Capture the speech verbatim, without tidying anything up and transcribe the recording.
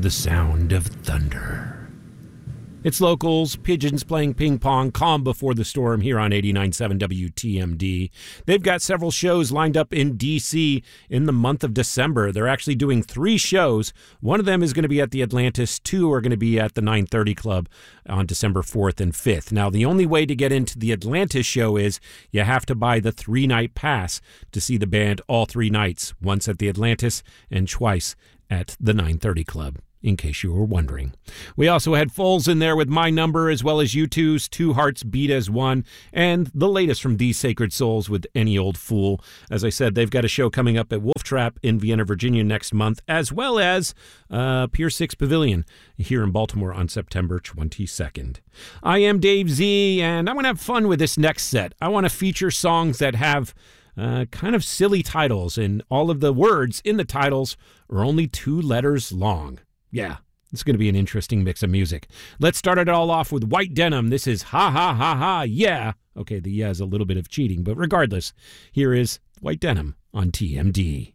the sound of thunder. It's locals, pigeons playing ping pong, calm before the storm here on eighty-nine point seven W T M D. They've got several shows lined up in D C in the month of December. They're actually doing three shows. One of them is going to be at the Atlantis. Two are going to be at the nine thirty Club on December fourth and fifth. Now, the only way to get into the Atlantis show is you have to buy the three-night pass to see the band all three nights, once at the Atlantis and twice at the nine thirty Club, in case you were wondering. We also had Foals in there with My Number, as well as U two's Two Hearts Beat as One, and the latest from These Sacred Souls with Any Old Fool. As I said, they've got a show coming up at Wolf Trap in Vienna, Virginia next month, as well as uh, Pier six Pavilion here in Baltimore on September twenty-second. I am Dave Z, and I want to have fun with this next set. I want to feature songs that have Uh, kind of silly titles, and all of the words in the titles are only two letters long. Yeah, it's going to be an interesting mix of music. Let's start it all off with White Denim. This is Ha Ha Ha Ha Yeah. Okay, the yeah is a little bit of cheating, but regardless, here is White Denim on T M D.